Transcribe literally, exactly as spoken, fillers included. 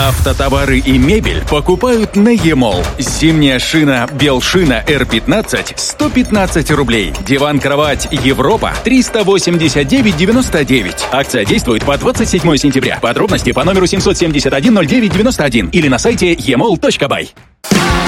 Автотовары и мебель покупают на Емол. Зимняя шина Белшина эр пятнадцать сто пятнадцать рублей. Диван-кровать Европа триста восемьдесят девять девяносто девять. Акция действует по двадцать седьмое сентября. Подробности по номеру семь семь один ноль девять девяносто один или на сайте емол точка бай.